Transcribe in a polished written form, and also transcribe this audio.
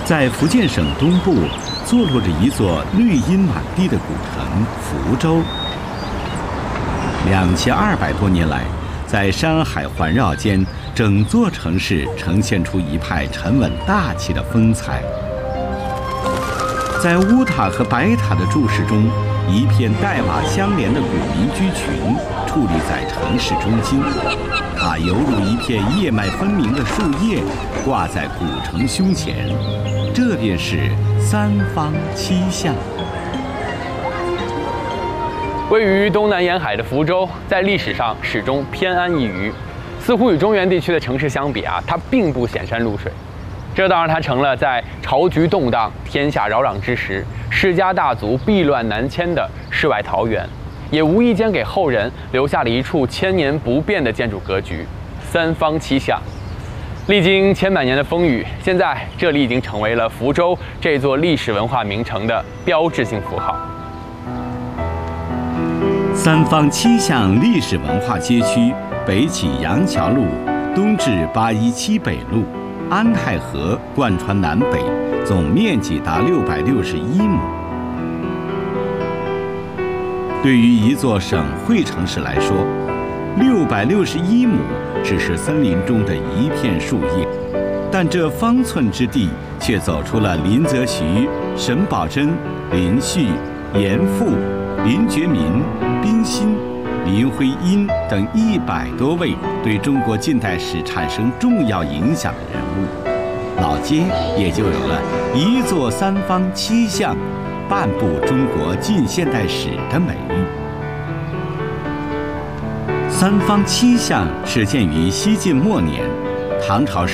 在福建省东部坐落着一座绿荫满地的古城福州。2200多年来，在山海环绕间，整座城市呈现出一派沉稳大气的风采。在乌塔和白塔的注视中，一片带瓦相连的古民居群矗立在城市中心，它犹如一片叶脉分明的树叶挂在古城胸前。这便是三坊七巷。 位于东南沿海的福州，在历史上始终偏安一隅，似乎与中原地区的城市相比它并不显山露水。这倒让它成了在朝局动荡、天下扰攘之时，世家大族避乱南迁的世外桃源，也无意间给后人留下了一处千年不变的建筑格局——三坊七巷。历经千百年的风雨，现在这里已经成为了福州这座历史文化名城的标志性符号。 三坊七巷历史文化街区北起杨桥路，东至817北路，安泰河贯穿南北，总面积达661亩。对于一座省会城市来说，661亩只是森林中的一片树叶，但这方寸之地却走出了林则徐、沈葆桢、林旭、严复、林觉民、冰心、林徽因等100多位对中国近代史产生重要影响的人物，老街也就有了一座三坊七巷，半部中国近现代史的美誉。三坊七巷始建于西晋末年，唐朝